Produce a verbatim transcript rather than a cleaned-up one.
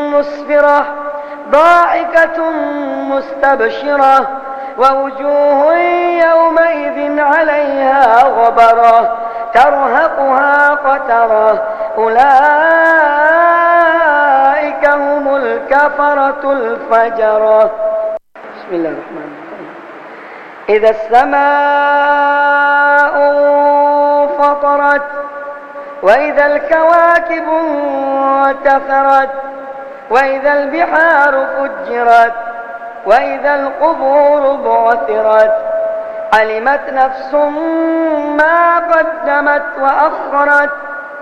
مسفرة ضاحكة مستبشرة ووجوه يومئذ عليها غبرة ترهقها قترة أولئك هم الكفرة الفجرة. بسم الله الرحمن الرحيم. إذا السماء انفطرت وإذا الكواكب انتثرت وإذا البحار فجرت وإذا القبور بعثرت علمت نفس ما قدمت وأخرت